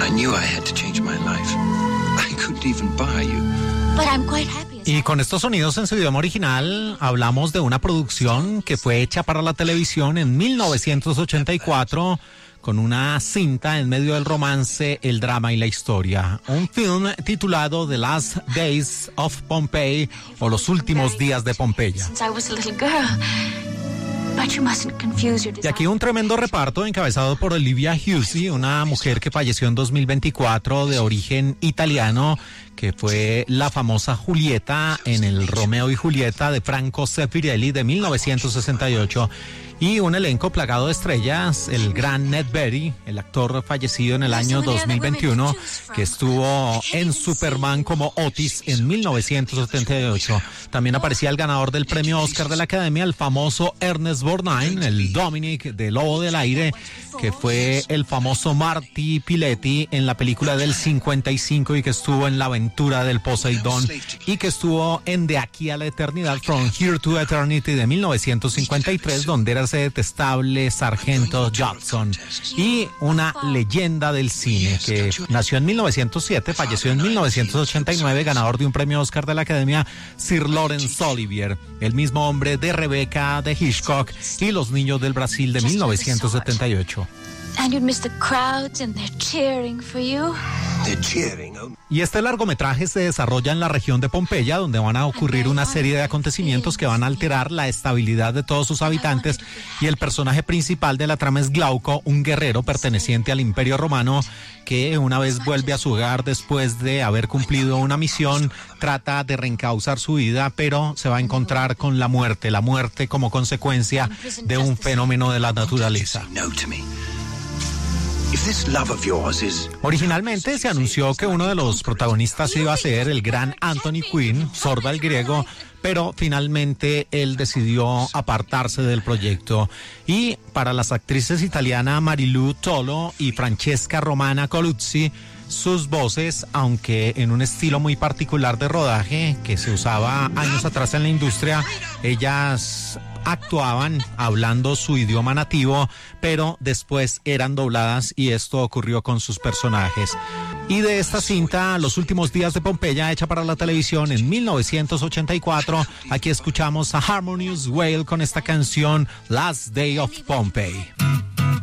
I knew I had to change my life. I couldn't even buy you. But I'm quite happy. Y con estos sonidos en su idioma original hablamos de una producción que fue hecha para la televisión en 1984 con una cinta en medio del romance, el drama y la historia. Un film titulado The Last Days of Pompeii o Los Últimos Días de Pompeya. Since I was a little girl. But you mustn't confuse your Y desire. aquí un tremendo reparto encabezado por Olivia Hussey, una mujer que falleció en 2024 de origen italiano, que fue la famosa Julieta en el Romeo y Julieta de Franco Zeffirelli de 1968. Y un elenco plagado de estrellas, el gran Ned Beatty, el actor fallecido en el año 2021, que estuvo en Superman como Otis en 1978. También aparecía el ganador del premio Oscar de la Academia, el famoso Ernest Borgnine, el Dominic de Lobo del Aire, que fue el famoso Marty Piletti en la película del 55 y que estuvo en La Aventura del Poseidón y que estuvo en De Aquí a la Eternidad, From Here to Eternity de 1953, donde era ese detestable sargento Judson, y una leyenda del cine que nació en 1907, falleció en 1989, ganador de un premio Oscar de la Academia, Sir Laurence Olivier, el mismo hombre de Rebecca de Hitchcock y Los Niños del Brasil de 1978. And you'd miss the crowds and they're cheering for you. They're cheering. Oh, Y este largometraje se desarrolla en la región de Pompeya, donde van a ocurrir una serie de acontecimientos que van a alterar la estabilidad de todos sus habitantes, y el personaje principal de la trama es Glauco, un guerrero perteneciente al Imperio Romano que una vez vuelve a su hogar después de haber cumplido una misión, trata de reencauzar su vida, pero se va a encontrar con la muerte como consecuencia de un fenómeno de la naturaleza. say no to me. If this love of yours is... Originalmente se anunció que uno de los protagonistas iba a ser el gran Anthony Quinn, sordo al griego, pero finalmente él decidió apartarse del proyecto. Y para las actrices italiana Marilu Tolo y Francesca Romana Coluzzi, sus voces, aunque en un estilo muy particular de rodaje que se usaba años atrás en la industria, ellas actuaban hablando su idioma nativo, pero después eran dobladas, y esto ocurrió con sus personajes. Y de esta cinta, Los Últimos Días de Pompeya, hecha para la televisión en 1984, aquí escuchamos a Harmonious Whale con esta canción Last Day of Pompeii.